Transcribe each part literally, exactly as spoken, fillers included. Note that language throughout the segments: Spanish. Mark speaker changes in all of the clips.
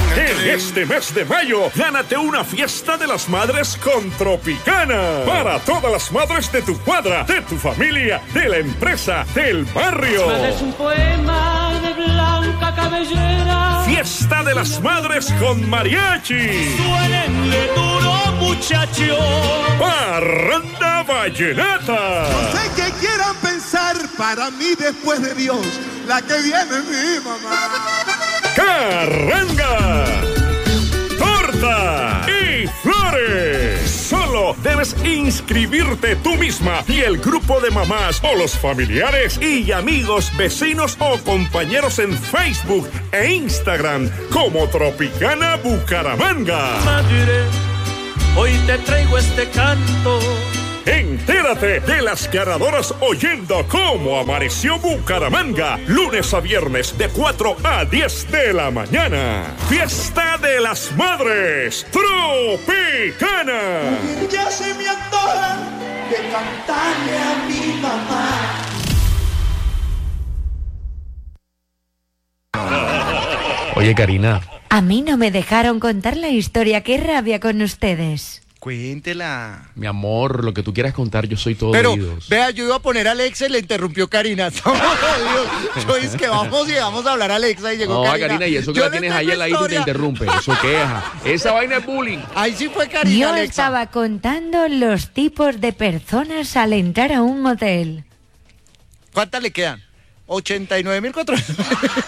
Speaker 1: En este mes de mayo, gánate una fiesta de las madres con Tropicana. Para todas las madres de tu cuadra, de tu familia, de la empresa, del barrio.
Speaker 2: Es un poema de blanca cabellera.
Speaker 1: Fiesta de las madres con mariachi.
Speaker 2: Suélenle duro, muchacho.
Speaker 1: Parranda vallenata.
Speaker 3: No sé qué quieran pensar, para mí después de Dios, la que viene es mi mamá.
Speaker 1: Carranga, torta y flores. Solo debes inscribirte tú misma y el grupo de mamás o los familiares y amigos, vecinos o compañeros en Facebook e Instagram como Tropicana Bucaramanga.
Speaker 2: Madre, hoy te traigo este canto.
Speaker 1: Entérate de las ganadoras oyendo cómo amaneció Bucaramanga, lunes a viernes de cuatro a diez de la mañana. Fiesta de las Madres, Tropicana.
Speaker 3: Ya se me antoja de cantarle a mi mamá.
Speaker 4: Oye, Karina.
Speaker 5: A mí no me dejaron contar la historia. Qué rabia con ustedes.
Speaker 6: Cuéntela.
Speaker 4: Mi amor, lo que tú quieras contar, yo soy todo
Speaker 6: Pero,
Speaker 4: oídos.
Speaker 6: vea, yo iba a poner a Alexa y le interrumpió Karina. Estamos jodidos. Yo es que vamos y vamos a hablar a Alexa y llegó
Speaker 4: No,
Speaker 6: Karina.
Speaker 4: Karina, y eso que
Speaker 6: Yo
Speaker 4: la
Speaker 6: le
Speaker 4: tienes
Speaker 6: tengo
Speaker 4: ahí al ladito y te
Speaker 6: historia.
Speaker 4: interrumpe. Eso queja. Esa vaina es bullying.
Speaker 6: Ahí sí fue Karina,
Speaker 5: Yo
Speaker 6: Alexa.
Speaker 5: estaba contando los tipos de personas al entrar a un motel.
Speaker 6: ¿Cuántas le quedan? ochenta y nueve mil cuatrocientos.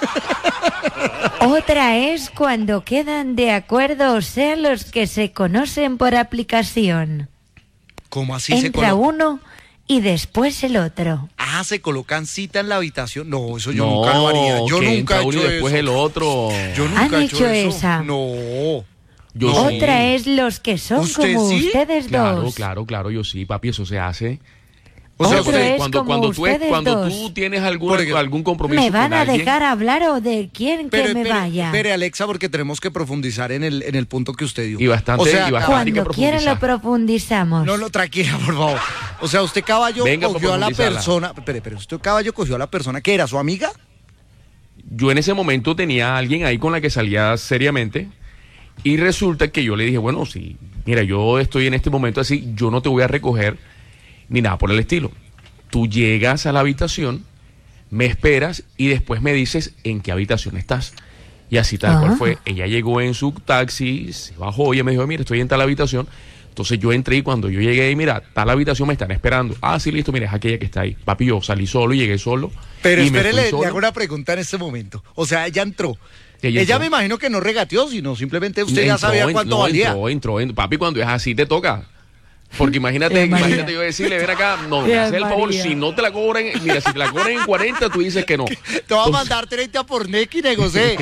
Speaker 5: Otra es cuando quedan de acuerdo, o sea, los que se conocen por aplicación.
Speaker 6: ¿Cómo así se
Speaker 5: Entra
Speaker 6: coloca?
Speaker 5: uno y después el otro.
Speaker 6: Ah, se colocan cita en la habitación. No, eso yo
Speaker 4: No,
Speaker 6: nunca lo haría. Yo
Speaker 4: que
Speaker 6: nunca
Speaker 4: entra
Speaker 6: he
Speaker 4: uno
Speaker 6: hecho
Speaker 4: y después
Speaker 6: eso.
Speaker 4: el otro.
Speaker 6: Yo nunca
Speaker 5: ¿Han
Speaker 6: he
Speaker 5: hecho
Speaker 6: eso.
Speaker 5: esa?
Speaker 6: No.
Speaker 4: Yo
Speaker 6: No.
Speaker 4: sí.
Speaker 5: Otra es los que son
Speaker 6: ¿Usted
Speaker 5: como
Speaker 6: sí?
Speaker 5: ustedes
Speaker 4: Claro,
Speaker 5: dos.
Speaker 4: claro, claro, yo sí, papi, eso se hace.
Speaker 6: O sea,
Speaker 5: Otro
Speaker 6: usted-
Speaker 5: es
Speaker 4: cuando,
Speaker 5: como
Speaker 4: cuando, tú, es-
Speaker 5: ustedes
Speaker 4: cuando
Speaker 5: dos.
Speaker 4: tú tienes
Speaker 6: Por
Speaker 4: algún,
Speaker 6: ejemplo,
Speaker 4: algún compromiso
Speaker 5: ¿Me van
Speaker 4: con
Speaker 5: a
Speaker 4: alguien,
Speaker 5: dejar hablar o de quién que
Speaker 6: Pero
Speaker 5: me
Speaker 6: espere,
Speaker 5: vaya?
Speaker 6: espere, Alexa, porque tenemos que profundizar en el, en el punto que usted dio.
Speaker 4: Y bastante,
Speaker 6: O sea,
Speaker 4: y bastante hay que
Speaker 5: Cuando quieran lo
Speaker 4: profundizar.
Speaker 5: profundizamos.
Speaker 6: No, no, tranquila, por favor. O sea, usted caballo
Speaker 4: Venga,
Speaker 6: cogió a la
Speaker 4: profundizarla.
Speaker 6: persona. Espere, pero usted caballo cogió a la persona que era su amiga.
Speaker 4: Yo en ese momento tenía a alguien ahí con la que salía seriamente y resulta que yo le dije, bueno, sí, mira, yo estoy en este momento así, yo no te voy a recoger ni nada por el estilo. Tú llegas a la habitación, me esperas y después me dices en qué habitación estás. Y así tal cual
Speaker 5: Ah.
Speaker 4: fue. Ella llegó en su taxi, se bajó y ella me dijo, mira, estoy en tal habitación. Entonces yo entré y cuando yo llegué y mira, tal habitación me están esperando. Ah, sí, listo, mira, es aquella que está ahí. Papi, yo salí solo y llegué solo.
Speaker 6: Pero
Speaker 4: y me
Speaker 6: espere,
Speaker 4: fui
Speaker 6: le,
Speaker 4: solo.
Speaker 6: le hago una pregunta en este momento. O sea, ella entró.
Speaker 4: Ella
Speaker 6: Ella,
Speaker 4: entró.
Speaker 6: me imagino que no regateó, sino simplemente usted ya
Speaker 4: Entró,
Speaker 6: sabía
Speaker 4: en-
Speaker 6: cuánto
Speaker 4: no,
Speaker 6: valía.
Speaker 4: Entró, entró, entró. Papi, cuando es así te toca. Porque imagínate,
Speaker 5: Eh, María.
Speaker 4: imagínate yo decirle, ven acá, no,
Speaker 5: Eh,
Speaker 4: haz el favor,
Speaker 5: María.
Speaker 4: si no te la cobran, mira, si te la cobran en cuarenta, tú dices que no.
Speaker 6: Te va a
Speaker 4: Entonces-
Speaker 6: mandar treinta por Nequi y negocié.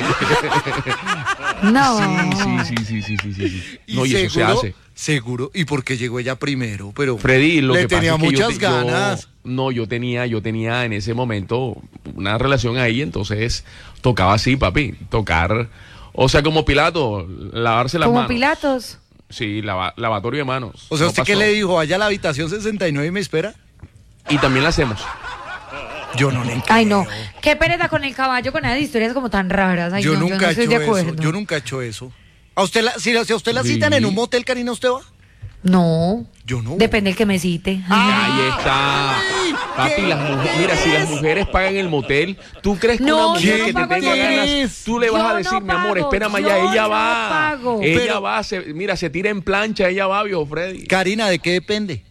Speaker 5: No.
Speaker 4: Sí, sí, sí, sí, sí, sí, sí.
Speaker 6: Y
Speaker 4: No, y eso se
Speaker 6: seguro,
Speaker 4: hace.
Speaker 6: seguro. ¿Y por qué llegó ella primero? Pero
Speaker 4: Freddy, lo
Speaker 6: le
Speaker 4: que pasa
Speaker 6: tenía
Speaker 4: es que yo
Speaker 6: muchas
Speaker 4: te- yo-
Speaker 6: ganas.
Speaker 4: no, yo tenía, yo tenía en ese momento una relación ahí, entonces tocaba así, papi, tocar, o sea, como Pilato, lavarse las
Speaker 5: Como
Speaker 4: manos.
Speaker 5: Pilatos.
Speaker 4: Sí, lava- lavatorio de manos.
Speaker 6: O sea,
Speaker 4: No
Speaker 6: ¿usted qué
Speaker 4: pasó.
Speaker 6: le dijo? Vaya a la habitación sesenta y nueve y me espera.
Speaker 4: Y también la hacemos.
Speaker 6: Yo no le
Speaker 5: Ay, no. Qué pereza con el caballo, con esas historias como tan raras. Ay,
Speaker 6: yo
Speaker 5: no,
Speaker 6: nunca
Speaker 5: yo no
Speaker 6: he
Speaker 5: estoy
Speaker 6: hecho
Speaker 5: de acuerdo.
Speaker 6: eso. Yo nunca he hecho eso. ¿A usted la, si, si a usted la citan
Speaker 4: Sí.
Speaker 6: en un motel, Karina, usted va?
Speaker 5: No.
Speaker 6: Yo no.
Speaker 5: Depende del que me cite.
Speaker 4: Ahí está.
Speaker 6: Ay,
Speaker 4: Papi,
Speaker 6: ¿qué?
Speaker 4: las mujeres, mira, si las mujeres pagan el motel, ¿tú crees que
Speaker 5: No,
Speaker 4: una
Speaker 5: yo
Speaker 4: mujer
Speaker 5: no
Speaker 4: que te
Speaker 5: pago
Speaker 4: tenga
Speaker 5: el
Speaker 4: ganas,
Speaker 6: motel.
Speaker 4: tú le vas
Speaker 5: Yo
Speaker 4: a decir,
Speaker 5: no
Speaker 4: mi amor,
Speaker 5: pago,
Speaker 4: espérame
Speaker 5: yo
Speaker 4: allá, ella
Speaker 5: no
Speaker 4: va.
Speaker 5: pago.
Speaker 4: Ella
Speaker 6: Pero-
Speaker 4: va, se, mira, se tira en plancha, ella va, viejo Freddy.
Speaker 6: Karina, ¿de qué depende?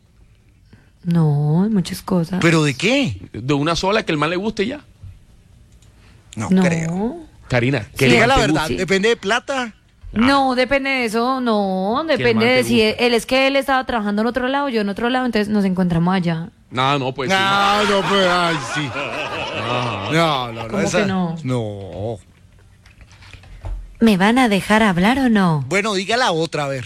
Speaker 5: No, hay muchas cosas.
Speaker 6: ¿Pero de qué?
Speaker 4: De una sola que el man le guste ya.
Speaker 6: No,
Speaker 5: no.
Speaker 6: creo.
Speaker 4: Karina, que
Speaker 5: Sí,
Speaker 4: el
Speaker 6: Diga
Speaker 4: man
Speaker 6: la
Speaker 4: te
Speaker 6: verdad,
Speaker 4: guste.
Speaker 6: depende de plata.
Speaker 5: No, depende de eso, no, depende
Speaker 4: man te
Speaker 5: de si él,
Speaker 4: gusta.
Speaker 5: él es que él estaba trabajando en otro lado, yo en otro lado, entonces nos encontramos allá.
Speaker 4: No, no, pues sí.
Speaker 6: No, no, pues, ay, sí.
Speaker 4: Ajá.
Speaker 6: No, no, no.
Speaker 5: ¿Cómo
Speaker 6: esa-
Speaker 5: que no?
Speaker 6: No.
Speaker 5: ¿Me van a dejar hablar o no?
Speaker 6: Bueno, diga la otra, a ver.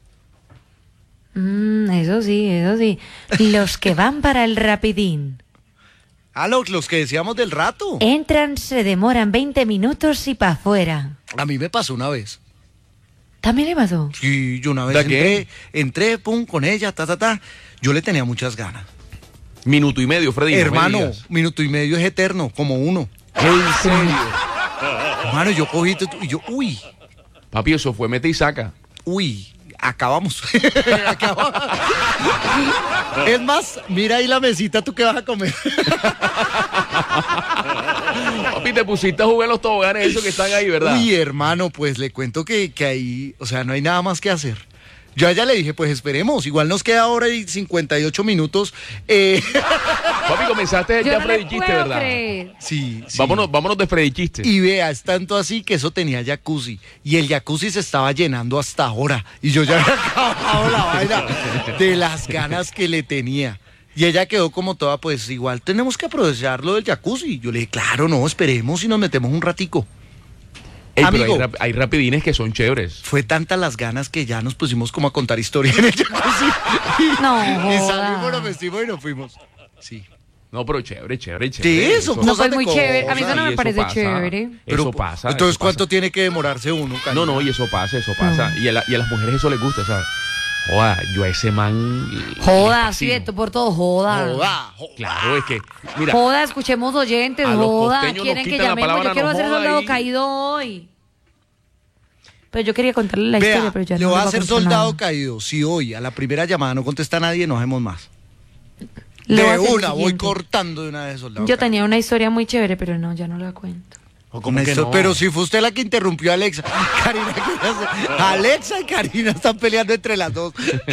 Speaker 5: Mm, eso sí, eso sí. Los que van para el rapidín.
Speaker 6: Ah, los, los que decíamos del rato.
Speaker 5: Entran, se demoran veinte minutos y para afuera.
Speaker 6: A mí me pasó una vez.
Speaker 5: ¿También le pasó?
Speaker 6: Sí, yo una vez
Speaker 4: ¿De qué?
Speaker 6: entré, entré, pum, con ella, ta, ta, ta. Yo le tenía muchas ganas.
Speaker 4: Minuto y medio, Freddy. no me
Speaker 6: Hermano,
Speaker 4: digas.
Speaker 6: minuto y medio es eterno, como uno.
Speaker 4: En serio.
Speaker 6: Hermano, yo cogí tu- y yo, uy.
Speaker 4: Papi, eso fue mete y saca.
Speaker 6: Uy, acabamos. acabamos. Es más, mira ahí la mesita, ¿tú qué vas a comer?
Speaker 4: Papi, te pusiste a jugar los toboganes esos que están ahí, ¿verdad?
Speaker 6: Uy, hermano, pues le cuento que, que ahí, o sea, no hay nada más que hacer. Yo a ella le dije, pues esperemos, igual nos queda hora y cincuenta y ocho minutos. Eh...
Speaker 4: Papi, comenzaste
Speaker 5: Yo
Speaker 4: ya
Speaker 5: no
Speaker 4: Freddy
Speaker 5: le
Speaker 4: Chiste,
Speaker 5: puedo
Speaker 4: ¿verdad?
Speaker 5: creer.
Speaker 6: Sí, sí.
Speaker 4: Vámonos, vámonos de Freddy Chiste.
Speaker 6: Y vea, es tanto así que eso tenía jacuzzi. Y el jacuzzi se estaba llenando hasta ahora. Y yo ya había acabado la vaina de las ganas que le tenía. Y ella quedó como toda, pues igual tenemos que aprovechar lo del jacuzzi. Yo le dije, claro, no, esperemos y nos metemos un ratico.
Speaker 4: Ey, pero
Speaker 6: Amigo.
Speaker 4: hay, rap- hay rapidines que son chéveres.
Speaker 6: Fue tantas las ganas que ya nos pusimos como a contar historia en el jacuzzi.
Speaker 5: No,
Speaker 6: Y
Speaker 5: joda.
Speaker 6: salimos, nos vestimos y nos fuimos. Sí.
Speaker 4: No, pero chévere, chévere,
Speaker 6: Sí,
Speaker 4: chévere.
Speaker 6: eso,
Speaker 5: No,
Speaker 6: cosas
Speaker 5: pues
Speaker 6: de
Speaker 5: muy chévere. A mí eso
Speaker 6: cosas.
Speaker 5: no
Speaker 4: Sí,
Speaker 5: me parece
Speaker 4: pasa.
Speaker 5: chévere.
Speaker 4: Eso pasa.
Speaker 6: Entonces,
Speaker 4: eso
Speaker 6: ¿cuánto
Speaker 4: pasa.
Speaker 6: tiene que demorarse uno?
Speaker 4: No, no, y eso pasa, eso pasa. Y, a la- y a las mujeres eso les gusta, ¿sabes? Joda, yo a ese man...
Speaker 5: Joda,
Speaker 4: sí,
Speaker 5: sí, esto por todo, joda.
Speaker 6: Joda, joda.
Speaker 4: Claro, es que, mira,
Speaker 5: Joda, escuchemos oyentes,
Speaker 4: A los
Speaker 5: joda.
Speaker 4: costeños nos
Speaker 5: Quieren que
Speaker 4: quitan la
Speaker 5: llamemos.
Speaker 4: palabra
Speaker 5: Yo quiero
Speaker 4: no
Speaker 5: hacer
Speaker 4: joda
Speaker 5: soldado
Speaker 4: y-
Speaker 5: caído hoy. Pero yo quería contarle la
Speaker 6: Vea,
Speaker 5: historia, pero ya
Speaker 6: le
Speaker 5: no
Speaker 6: voy a
Speaker 5: les
Speaker 6: hacer
Speaker 5: contar
Speaker 6: soldado
Speaker 5: nada.
Speaker 6: caído. Si hoy a la primera llamada no contesta nadie, no hacemos más.
Speaker 5: Le voy a
Speaker 6: De
Speaker 5: hacer el
Speaker 6: una, voy
Speaker 5: siguiente.
Speaker 6: cortando de una vez soldado
Speaker 5: Yo
Speaker 6: caído.
Speaker 5: tenía una historia muy chévere, pero no, ya no la cuento.
Speaker 4: ¿o cómo
Speaker 6: Una
Speaker 4: que
Speaker 6: histo-
Speaker 4: no?
Speaker 6: Pero si fue usted la que interrumpió a Alexa. Karina, ¿qué hace? Alexa y Karina están peleando entre las dos.